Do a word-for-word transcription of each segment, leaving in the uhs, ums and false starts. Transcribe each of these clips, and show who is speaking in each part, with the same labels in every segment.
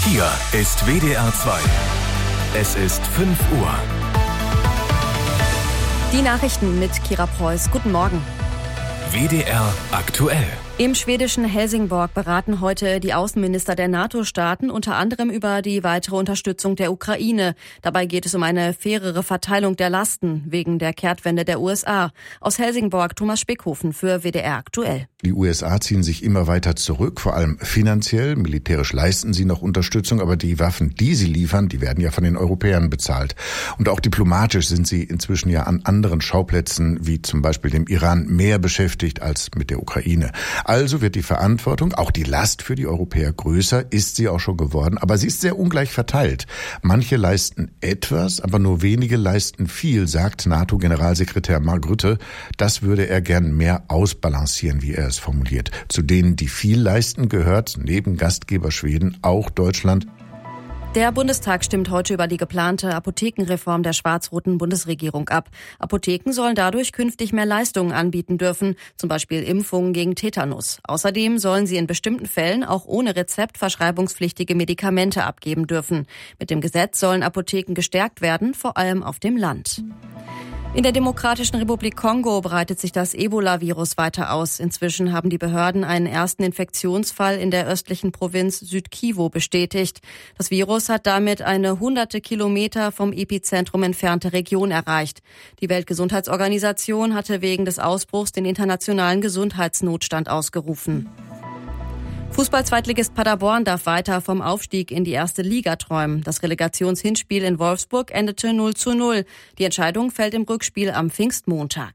Speaker 1: Hier ist W D R zwei. Es ist fünf Uhr.
Speaker 2: Die Nachrichten mit Kira Preuß. Guten Morgen.
Speaker 1: W D R aktuell.
Speaker 2: Im schwedischen Helsingborg beraten heute die Außenminister der NATO-Staaten unter anderem über die weitere Unterstützung der Ukraine. Dabei geht es um eine fairere Verteilung der Lasten wegen der Kehrtwende der U S A. Aus Helsingborg Thomas Spickhofen für W D R aktuell.
Speaker 3: Die U S A ziehen sich immer weiter zurück, vor allem finanziell. Militärisch leisten sie noch Unterstützung, aber die Waffen, die sie liefern, die werden ja von den Europäern bezahlt. Und auch diplomatisch sind sie inzwischen ja an anderen Schauplätzen, wie zum Beispiel dem Iran, mehr beschäftigt als mit der Ukraine. Also wird die Verantwortung, auch die Last für die Europäer größer, ist sie auch schon geworden, aber sie ist sehr ungleich verteilt. Manche leisten etwas, aber nur wenige leisten viel, sagt NATO-Generalsekretär Mark Rutte. Das würde er gern mehr ausbalancieren, wie er es formuliert. Zu denen, die viel leisten, gehört neben Gastgeber Schweden auch Deutschland.
Speaker 2: Der Bundestag stimmt heute über die geplante Apothekenreform der schwarz-roten Bundesregierung ab. Apotheken sollen dadurch künftig mehr Leistungen anbieten dürfen, zum Beispiel Impfungen gegen Tetanus. Außerdem sollen sie in bestimmten Fällen auch ohne Rezept verschreibungspflichtige Medikamente abgeben dürfen. Mit dem Gesetz sollen Apotheken gestärkt werden, vor allem auf dem Land. In der Demokratischen Republik Kongo breitet sich das Ebola-Virus weiter aus. Inzwischen haben die Behörden einen ersten Infektionsfall in der östlichen Provinz Süd-Kivu bestätigt. Das Virus hat damit eine hunderte Kilometer vom Epizentrum entfernte Region erreicht. Die Weltgesundheitsorganisation hatte wegen des Ausbruchs den internationalen Gesundheitsnotstand ausgerufen. Fußball-Zweitligist Paderborn darf weiter vom Aufstieg in die erste Liga träumen. Das Relegationshinspiel in Wolfsburg endete null zu null. Die Entscheidung fällt im Rückspiel am Pfingstmontag.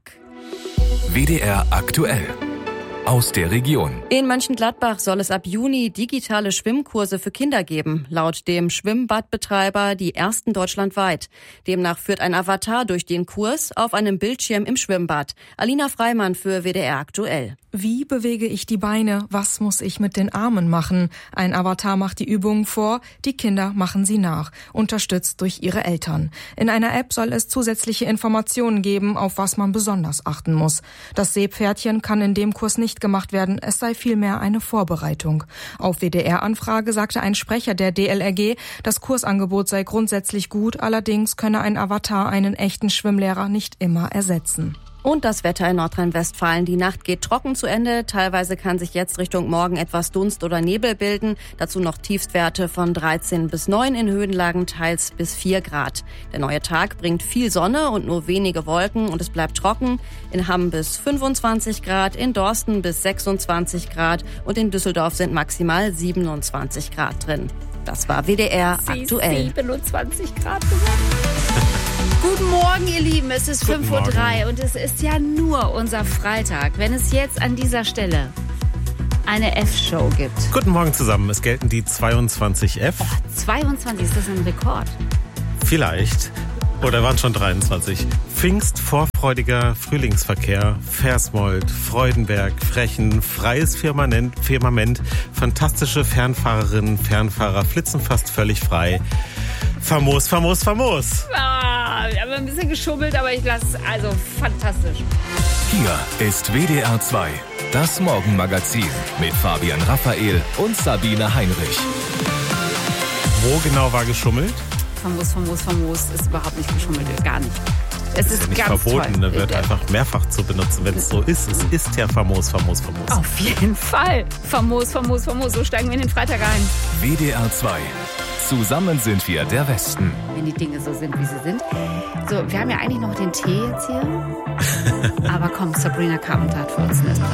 Speaker 1: W D R aktuell. Aus der Region.
Speaker 2: In Mönchengladbach soll es ab Juni digitale Schwimmkurse für Kinder geben. Laut dem Schwimmbadbetreiber die ersten deutschlandweit. Demnach führt ein Avatar durch den Kurs auf einem Bildschirm im Schwimmbad. Alina Freimann für W D R aktuell.
Speaker 4: Wie bewege ich die Beine? Was muss ich mit den Armen machen? Ein Avatar macht die Übungen vor, die Kinder machen sie nach, unterstützt durch ihre Eltern. In einer App soll es zusätzliche Informationen geben, auf was man besonders achten muss. Das Seepferdchen kann in dem Kurs nicht gemacht werden, es sei vielmehr eine Vorbereitung. Auf W D R-Anfrage sagte ein Sprecher der D L R G, das Kursangebot sei grundsätzlich gut, allerdings könne ein Avatar einen echten Schwimmlehrer nicht immer ersetzen.
Speaker 2: Und das Wetter in Nordrhein-Westfalen. Die Nacht geht trocken zu Ende. Teilweise kann sich jetzt Richtung Morgen etwas Dunst oder Nebel bilden. Dazu noch Tiefstwerte von dreizehn bis neun, in Höhenlagen teils bis vier Grad. Der neue Tag bringt viel Sonne und nur wenige Wolken und es bleibt trocken. In Hamm bis fünfundzwanzig Grad, in Dorsten bis sechsundzwanzig Grad und in Düsseldorf sind maximal siebenundzwanzig Grad drin. Das war W D R aktuell.
Speaker 5: siebenundzwanzig Grad gesagt. Guten Morgen, ihr Lieben. Es ist fünf Uhr drei und es ist ja nur unser Freitag, wenn es jetzt an dieser Stelle eine F-Show gibt.
Speaker 6: Guten Morgen zusammen. Es gelten die zweiundzwanzig F.
Speaker 5: Oh, zweiundzwanzig, ist das ein Rekord?
Speaker 6: Vielleicht. Oder waren schon dreiundzwanzig. Pfingst, vorfreudiger Frühlingsverkehr, Versmold, Freudenberg, Frechen, freies Firmament, Firmament, fantastische Fernfahrerinnen, Fernfahrer flitzen fast völlig frei. Famos, famos, famos.
Speaker 5: Ah, wir haben ein bisschen geschummelt, aber ich lasse es, also fantastisch.
Speaker 1: Hier ist W D R zwei, das Morgenmagazin mit Fabian Raphael und Sabine Heinrich.
Speaker 6: Wo genau war geschummelt?
Speaker 5: Famos, famos, famos ist überhaupt nicht geschummelt, gar nicht. Es ist,
Speaker 6: ist ja nicht
Speaker 5: ganz
Speaker 6: verboten,
Speaker 5: toll.
Speaker 6: Ne, wird einfach mehrfach zu benutzen, wenn es so ist. Es ist ja famos, famos, famos.
Speaker 5: Auf jeden Fall. Famos, famos, famos. So steigen wir in den Freitag ein.
Speaker 1: W D R zwei. Zusammen sind wir der Westen.
Speaker 5: Wenn die Dinge so sind, wie sie sind. So, wir haben ja eigentlich noch den Tee jetzt hier. Aber komm, Sabrina Carpenter hat für uns einen Espresso